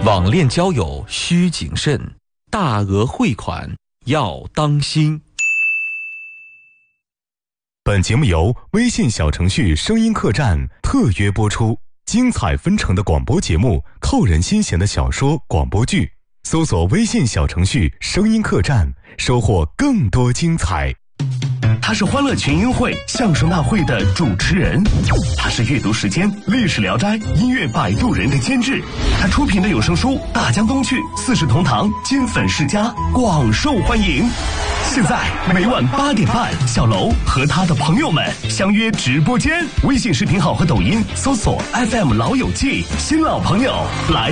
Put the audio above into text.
网恋交友需谨慎，大额汇款要当心。 本节目由微信小程序声音客栈特约播出，精彩纷呈的广播节目，扣人心弦的小说广播剧，搜索微信小程序声音客栈，收获更多精彩。 他是欢乐群英会相声大会的主持人，他是阅读时间历史聊斋音乐摆渡人的监制，他出品的有声书《大江东去》四世同堂金粉世家广受欢迎。现在每晚8点半，小楼和他的朋友们相约直播间，微信视频号和抖音搜索 FM 老友记，新老朋友来